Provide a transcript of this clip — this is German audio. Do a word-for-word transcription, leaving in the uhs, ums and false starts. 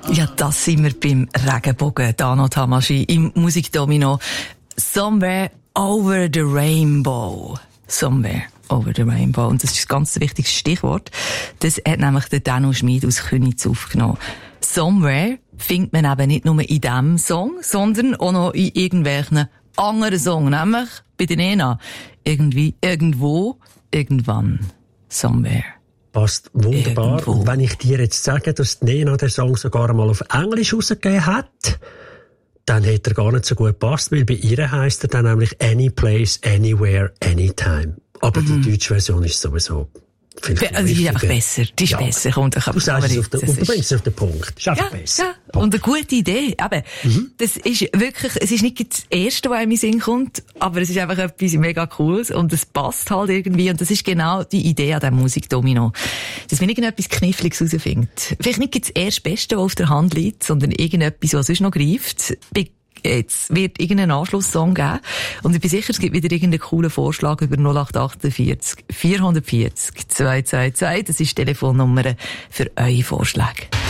Ja, das sind wir beim Regenbogen. Dano Tamashii im Musikdomino. Somewhere over the rainbow. Somewhere over the rainbow. Und das ist ein ganz wichtiges Stichwort. Das hat nämlich der Danu Schmid aus Königs aufgenommen. Somewhere findet man eben nicht nur in diesem Song, sondern auch noch in irgendwelchen anderen Songs. Nämlich bei den Nena. Irgendwie, irgendwo, irgendwann. Somewhere. Passt wunderbar. Irgendwo. Und wenn ich dir jetzt sage, dass Nena den Song sogar einmal auf Englisch rausgegeben hat, dann hätte er gar nicht so gut gepasst, weil bei ihr heisst er dann nämlich Any Place, Anywhere, Anytime. Aber mhm. die deutsche Version ist sowieso viel Be- also die ist einfach besser. Die ist ja. besser. Kommt, du sagst es auf den, und du bringst es auf den Punkt. Ist einfach ja, besser. Ja. Und eine gute Idee. Eben, mhm. das ist wirklich, es ist nicht das Erste, was in meinen Sinn kommt, aber es ist einfach etwas mega Cooles und es passt halt irgendwie und das ist genau die Idee an diesem Musikdomino. Dass man irgendetwas Kniffliges herausfindet. Vielleicht nicht das erste Beste, was auf der Hand liegt, sondern irgendetwas, was sonst noch greift. Jetzt wird irgendein Anschlusssong geben. Und ich bin sicher, es gibt wieder irgendeinen coolen Vorschlag über null acht achtundvierzig vierhundertvierzig zwei zwei zwei. Das ist die Telefonnummer für eure Vorschläge.